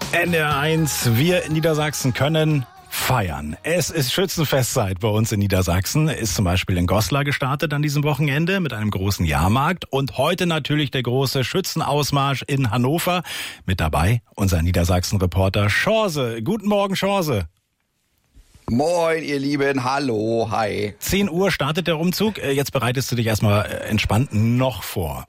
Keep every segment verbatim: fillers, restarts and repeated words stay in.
N D R eins, wir in Niedersachsen können feiern. Es ist Schützenfestzeit bei uns in Niedersachsen. Ist zum Beispiel in Goslar gestartet an diesem Wochenende mit einem großen Jahrmarkt. Und heute natürlich der große Schützenausmarsch in Hannover. Mit dabei unser Niedersachsen-Reporter Schorse. Guten Morgen, Schorse. Moin, ihr Lieben. Hallo, hi. zehn Uhr startet der Umzug. Jetzt bereitest du dich erstmal entspannt noch vor.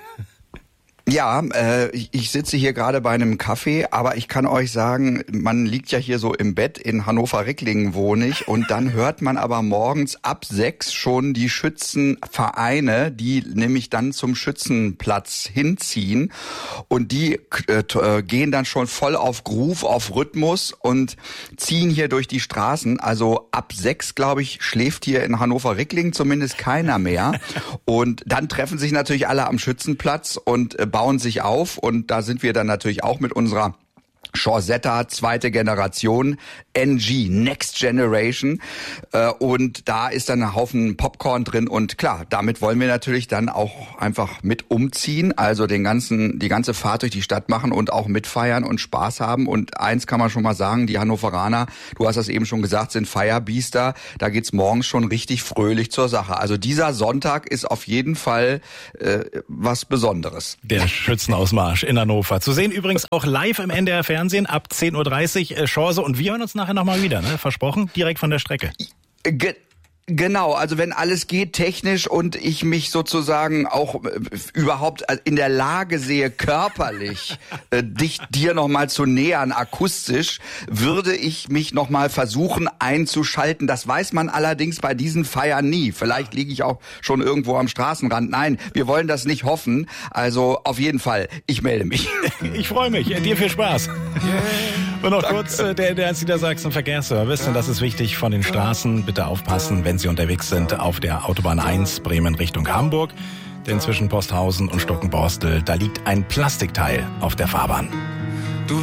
Ja, äh, ich, ich sitze hier gerade bei einem Kaffee, aber ich kann euch sagen, man liegt ja hier so im Bett, in Hannover-Ricklingen wohne ich, und dann hört man aber morgens ab sechs schon die Schützenvereine, die nämlich dann zum Schützenplatz hinziehen, und die äh, gehen dann schon voll auf Groove, auf Rhythmus und ziehen hier durch die Straßen. Also ab sechs, glaube ich, schläft hier in Hannover-Ricklingen zumindest keiner mehr. Und dann treffen sich natürlich alle am Schützenplatz und äh, bauen sich auf, und da sind wir dann natürlich auch mit unserer Chorsetta, zweite Generation, N G, Next Generation, äh, und da ist dann ein Haufen Popcorn drin, und klar, damit wollen wir natürlich dann auch einfach mit umziehen, also den ganzen, die ganze Fahrt durch die Stadt machen und auch mitfeiern und Spaß haben. Und eins kann man schon mal sagen, die Hannoveraner, du hast das eben schon gesagt, sind Feierbiester, da geht's morgens schon richtig fröhlich zur Sache. Also dieser Sonntag ist auf jeden Fall äh, was Besonderes. Der Schützenausmarsch in Hannover. Zu sehen übrigens auch live im N D R Fernsehen ab zehn Uhr dreißig, äh, Chance, und wir hören uns nachher nochmal wieder, ne? Versprochen, direkt von der Strecke. Ge- Genau, also wenn alles geht technisch und ich mich sozusagen auch äh, überhaupt in der Lage sehe, körperlich äh, dich dir nochmal zu nähern, akustisch, würde ich mich nochmal versuchen einzuschalten. Das weiß man allerdings bei diesen Feiern nie. Vielleicht liege ich auch schon irgendwo am Straßenrand. Nein, wir wollen das nicht hoffen. Also auf jeden Fall, ich melde mich. Ich freue mich. Dir viel Spaß. Und noch kurz der, der Niedersachsen Verkehrsservice, und das ist wichtig von den Straßen. Bitte aufpassen, wenn Sie unterwegs sind auf der Autobahn eins Bremen Richtung Hamburg. Denn zwischen Posthausen und Stockenborstel, da liegt ein Plastikteil auf der Fahrbahn.